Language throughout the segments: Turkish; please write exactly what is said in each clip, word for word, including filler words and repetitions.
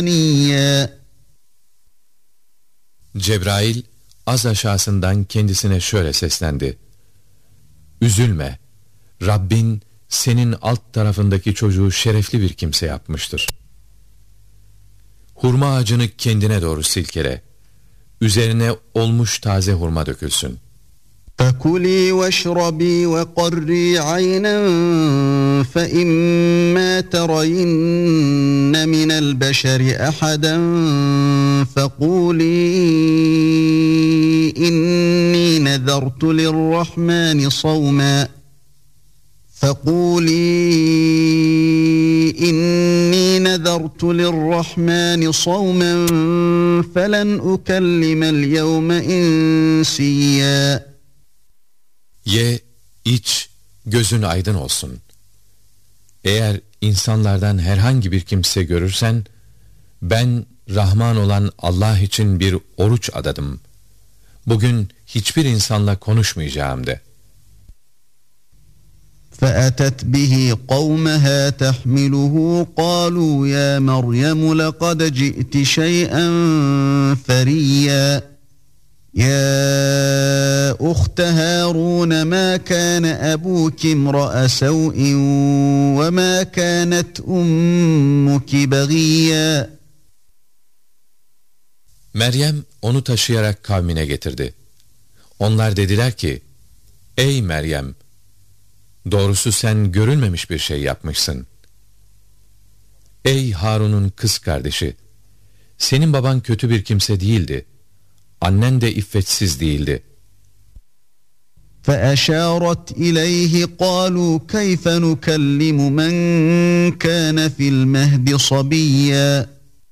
Cebrail az aşağısından kendisine şöyle seslendi: Üzülme, Rabbin senin alt tarafındaki çocuğu şerefli bir kimse yapmıştır. Hurma ağacını kendine doğru silkele, üzerine olmuş taze hurma dökülsün. فَكُلِي وَاشْرَبِي وَقَرِّي عَيْنًا فَإِمَّا تَرَيِنَّ مِنَ الْبَشَرِ أَحَدًا فَقُولِي إِنِّي نَذَرْتُ لِلرَّحْمَنِ صَوْمًا فَقُولِي إِنِّي نَذَرْتُ لِلرَّحْمَنِ صَوْمًا فَلَنْ أُكَلِّمَ الْيَوْمَ إِنْسِيًّا. Ye, iç, gözün aydın olsun. Eğer insanlardan herhangi bir kimse görürsen, ben Rahman olan Allah için bir oruç adadım. Bugün hiçbir insanla konuşmayacağım de. فَأَتَتْ بِهِ قَوْمَهَا تَحْمِلُهُ قَالُوا يَا مَرْيَمُ لَقَدْ جِئْتِ شَيْئًا فَرِيًّا يَا أُخْتَ هَارُونَ مَا كَانَ أَبُوكِ امْرَأَ سَوْءٍ وَمَا كَانَتْ أُمُّكِ بَغِيًّا. Meryem onu taşıyarak kavmine getirdi. Onlar dediler ki, Ey Meryem! Doğrusu sen görülmemiş bir şey yapmışsın. Ey Harun'un kız kardeşi! Senin baban kötü bir kimse değildi. Annen de iffetsiz değildi. فَأَشَارَتْ إِلَيْهِ قَالُوا كَيْفَ نُكَلِّمُ مَنْ كَانَ فِي الْمَهْدِ صَبِيًّا.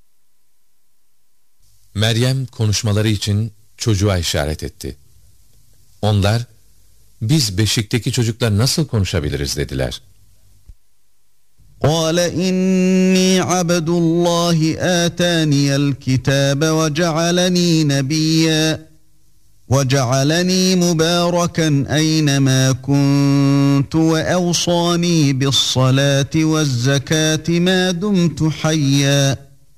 Meryem konuşmaları için çocuğa işaret etti. Onlar, biz beşikteki çocukla nasıl konuşabiliriz dediler. قَالَ إِنِّي عَبْدُ اللّٰهِ آتَانِيَ الْكِتَابَ وَجَعَلَنِي نَبِيًّا وَجَعَلَنِي مُبَارَكًا أَيْنَمَا كُنْتُ وَأَوْصَانِي بِالصَّلَاةِ وَالزَّكَاةِ مَا دُمْتُ حَيًّا.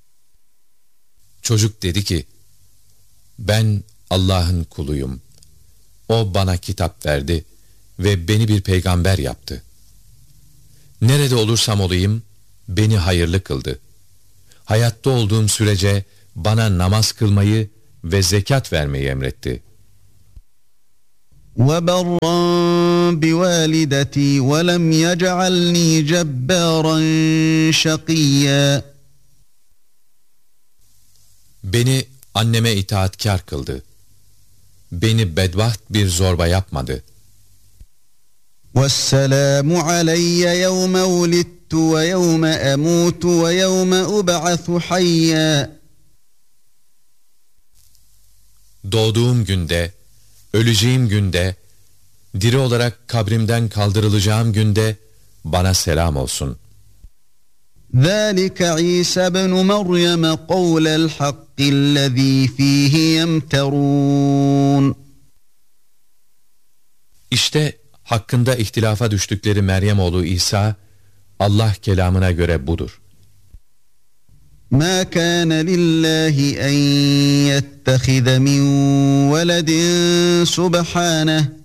Çocuk dedi ki, ben Allah'ın kuluyum. O bana kitap verdi ve beni bir peygamber yaptı. Nerede olursam olayım, beni hayırlı kıldı. Hayatta olduğum sürece bana namaz kılmayı ve zekat vermeyi emretti. وَبَرًّا بِوَالِدَتِي وَلَمْ يَجْعَلْنِي جَبَّارًا شَقِيًّا. Beni anneme itaatkar kıldı. Beni bedbaht bir zorba yapmadı. وَالسَّلَامُ عَلَيَّ يَوْمَ وُلِدتُّ وَيَوْمَ أَمُوتُ وَيَوْمَ أُبْعَثُ حَيًّا. Doğduğum günde, öleceğim günde, diri olarak kabrimden kaldırılacağım günde bana selam olsun. ذَٰلِكَ عِيسَى بْنُ مَرْيَمَ قَوْلَ الْحَقِّ الَّذ۪ي ف۪يهِ يَمْتَرُونَ. İşte hakkında ihtilafa düştükleri Meryem oğlu İsa, Allah kelamına göre budur. مَا كَانَ لِلّٰهِ اَنْ يَتَّخِذَ مِنْ وَلَدٍ سُبْحَانَهُ